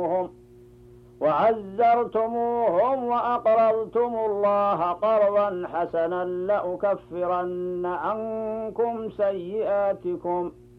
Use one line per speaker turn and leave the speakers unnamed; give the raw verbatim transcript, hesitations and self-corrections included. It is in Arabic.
وعزرتموهم وأقرضتم الله قرضا حسنا لأكفرن عنكم سيئاتكم